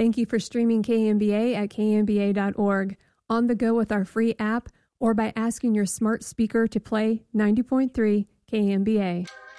Thank you for streaming KMBA at kmba.org, on the go with our free app, or by asking your smart speaker to play 90.3 KMBA.